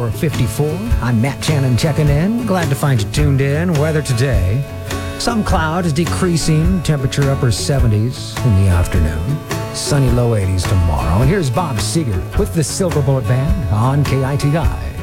hour 54. I'm Matt Channon checking in. Glad to find you tuned in. Weather today. Some clouds decreasing. Temperature upper 70s in the afternoon. Sunny low 80s tomorrow. And here's Bob Seger with the Silver Bullet Band on KITI.